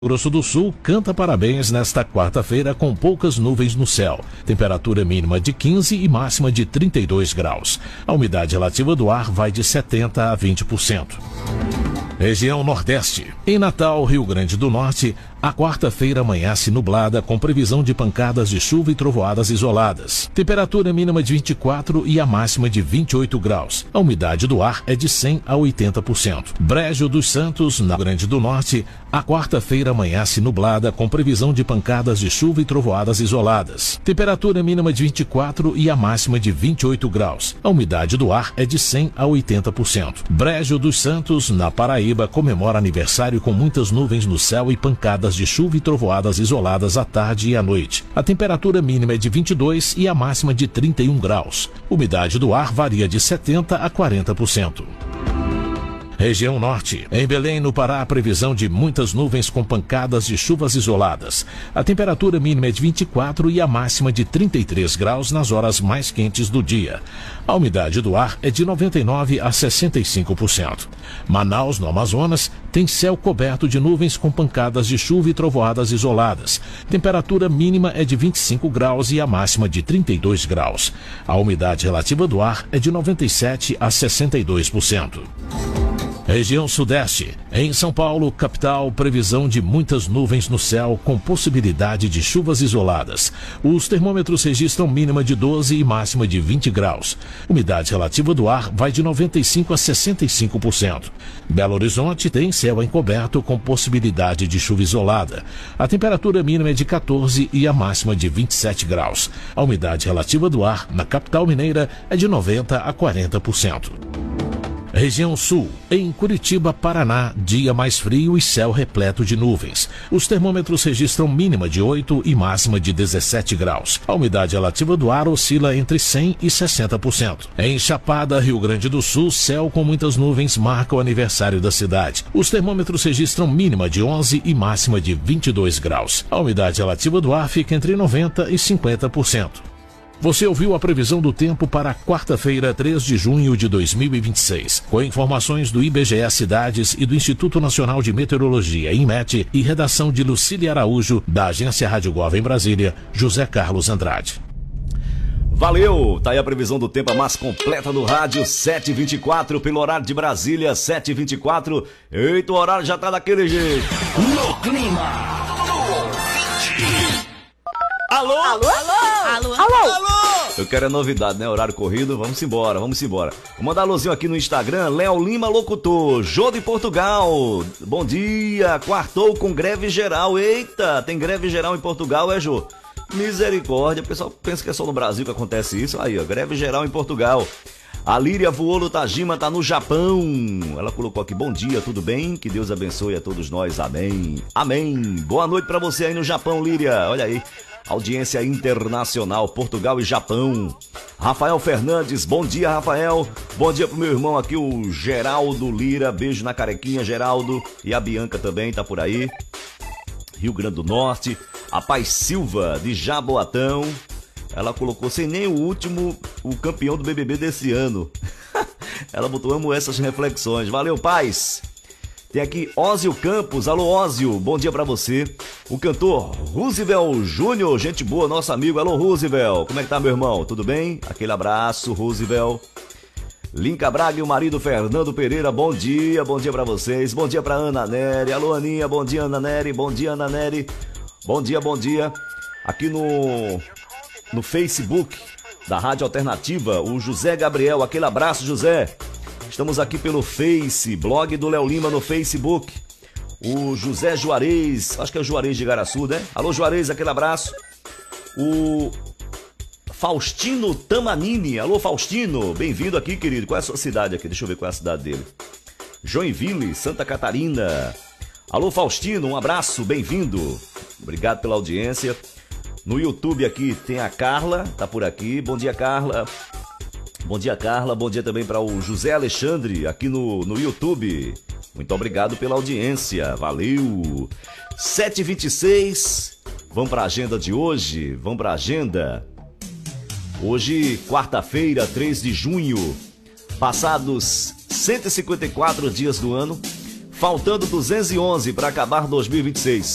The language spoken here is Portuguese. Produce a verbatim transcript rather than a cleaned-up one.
Grosso do Sul canta parabéns nesta quarta-feira com poucas nuvens no céu. Temperatura mínima de quinze e máxima de trinta e dois graus. A umidade relativa do ar vai de setenta a vinte por cento. Região Nordeste. Em Natal, Rio Grande do Norte, a quarta-feira amanhece nublada com previsão de pancadas de chuva e trovoadas isoladas. Temperatura mínima de vinte e quatro e a máxima de vinte e oito graus. A umidade do ar é de cem a oitenta por cento. Brejo dos Santos, na Rio Grande do Norte, a quarta-feira amanhece nublada com previsão de pancadas de chuva e trovoadas isoladas. Temperatura mínima de vinte e quatro e a máxima de vinte e oito graus. A umidade do ar é de cem a oitenta por cento. Brejo dos Santos, na Paraíba, comemora aniversário com muitas nuvens no céu e pancadas de chuva e trovoadas isoladas à tarde e à noite. A temperatura mínima é de vinte e dois e a máxima de trinta e um graus. Umidade do ar varia de setenta a quarenta por cento. Região Norte. Em Belém, no Pará, a previsão de muitas nuvens com pancadas de chuvas isoladas. A temperatura mínima é de vinte e quatro e a máxima de trinta e três graus nas horas mais quentes do dia. A umidade do ar é de noventa e nove a sessenta e cinco por cento. Manaus, no Amazonas, tem céu coberto de nuvens com pancadas de chuva e trovoadas isoladas. Temperatura mínima é de vinte e cinco graus e a máxima de trinta e dois graus. A umidade relativa do ar é de noventa e sete a sessenta e dois por cento. Região Sudeste. Em São Paulo, capital, previsão de muitas nuvens no céu com possibilidade de chuvas isoladas. Os termômetros registram mínima de doze e máxima de vinte graus. Umidade relativa do ar vai de noventa e cinco a sessenta e cinco por cento. Belo Horizonte tem céu encoberto com possibilidade de chuva isolada. A temperatura mínima é de quatorze e a máxima de vinte e sete graus. A umidade relativa do ar na capital mineira é de noventa a quarenta por cento. Região Sul. Em Curitiba, Paraná, dia mais frio e céu repleto de nuvens. Os termômetros registram mínima de oito e máxima de dezessete graus. A umidade relativa do ar oscila entre cem e sessenta por cento. Em Chapada, Rio Grande do Sul, céu com muitas nuvens marca o aniversário da cidade. Os termômetros registram mínima de onze e máxima de vinte e dois graus. A umidade relativa do ar fica entre noventa e cinquenta por cento. Você ouviu a previsão do tempo para quarta-feira, três de junho de dois mil e vinte e seis, com informações do I B G E Cidades e do Instituto Nacional de Meteorologia, INMET, e redação de Lucília Araújo, da Agência Rádio Gov em Brasília, José Carlos Andrade. Valeu! Tá aí a previsão do tempo mais completa no rádio, sete e vinte e quatro, pelo horário de Brasília, sete e vinte e quatro. Eita, o horário já tá daquele jeito. No clima Alô? Alô? Alô? Alô? Alô? Eu quero a novidade, né? Horário corrido, vamos embora, vamos embora. Vou mandar alôzinho aqui no Instagram, Léo Lima Locutor, Jô de Portugal. Bom dia, quartou com greve geral. Eita, tem greve geral em Portugal, é, Jô? Misericórdia, o pessoal pensa que é só no Brasil que acontece isso. Aí, ó, greve geral em Portugal. A Líria Vuolo Tajima tá no Japão. Ela colocou aqui, bom dia, tudo bem? Que Deus abençoe a todos nós, amém. Amém. Boa noite pra você aí no Japão, Líria. Olha aí. Audiência internacional, Portugal e Japão. Rafael Fernandes, bom dia, Rafael. Bom dia pro meu irmão aqui, o Geraldo Lira. Beijo na carequinha, Geraldo. E a Bianca também tá por aí. Rio Grande do Norte. A Paz Silva, de Jaboatão. Ela colocou, sem nem o último, o campeão do B B B desse ano. Ela botou, amo essas reflexões. Valeu, Paz. Tem aqui Ózio Campos. Alô, Ózio, bom dia pra você. O cantor Roosevelt Júnior, gente boa, nosso amigo. Alô, Roosevelt, como é que tá, meu irmão? Tudo bem? Aquele abraço, Roosevelt. Linca Braga e o marido Fernando Pereira, bom dia, bom dia pra vocês. Bom dia pra Ana Nery. Alô, Aninha, bom dia, Ana Nery. Bom dia, Ana Nery. Bom dia, bom dia. Aqui no, no Facebook da Rádio Alternativa, o José Gabriel. Aquele abraço, José. Estamos aqui pelo Face, blog do Léo Lima no Facebook. O José Juarez, acho que é o Juarez de Igaraçu, né? Alô, Juarez, aquele abraço. O Faustino Tamanini. Alô, Faustino, bem-vindo aqui, querido. Qual é a sua cidade aqui? Deixa eu ver qual é a cidade dele. Joinville, Santa Catarina. Alô, Faustino, um abraço, bem-vindo. Obrigado pela audiência. No YouTube aqui tem a Carla, tá por aqui. Bom dia, Carla. Bom dia, Carla. Bom dia também para o José Alexandre aqui no, no YouTube. Muito obrigado pela audiência. Valeu. sete e vinte e seis. Vamos para a agenda de hoje. Vamos para a agenda. Hoje, quarta-feira, três de junho. Passados cento e cinquenta e quatro dias do ano. Faltando duzentos e onze para acabar dois mil e vinte e seis.